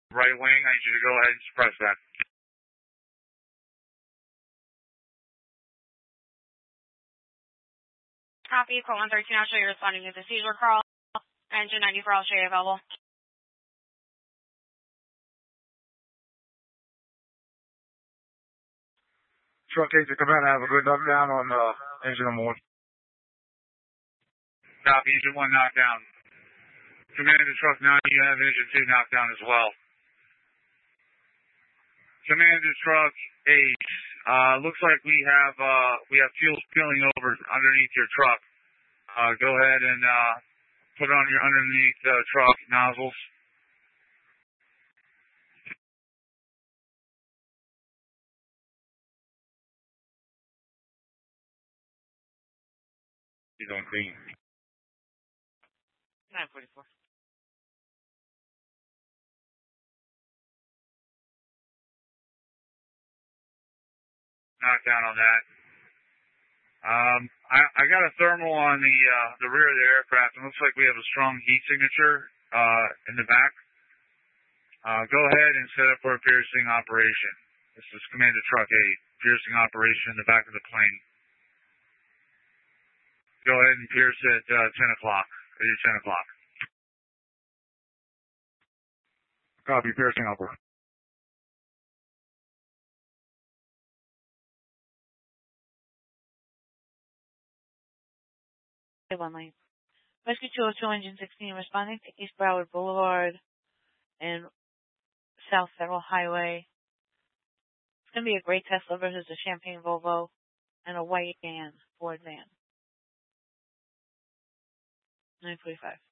right wing. I need you to go ahead and suppress that. Copy, Code 113, I'll show you responding to the seizure call. Engine 94, I'll show you available. Truck 8 to command, have a good knockdown on engine number 1. Copy, engine 1 knockdown. Command to truck 9, you have engine 2 knockdown as well. Command to truck 8, looks like we have fuel spilling over underneath your truck. Go ahead and put it on your underneath truck nozzles. You don't think. 944. Knockdown on that. I got a thermal on the rear of the aircraft. It looks like we have a strong heat signature in the back. Go ahead and set up for a piercing operation. This is Commander Truck 8. Piercing operation in the back of the plane. Go ahead and pierce at 10 o'clock. At your 10 o'clock. Copy, piercing upper. One lane. Rescue 202, Engine 16, responding to East Broward Boulevard and South Federal Highway. It's going to be a gray Tesla versus a Champagne Volvo and a white Ford van. 945.